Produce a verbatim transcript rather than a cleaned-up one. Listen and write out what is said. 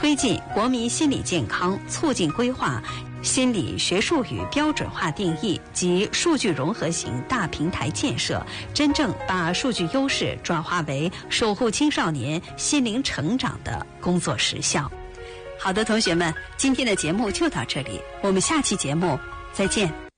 推进国民心理健康促进规划心理学术语标准化定义及数据融合型大平台建设，真正把数据优势转化为守护青少年心灵成长的工作实效。好的，同学们，今天的节目就到这里，我们下期节目再见。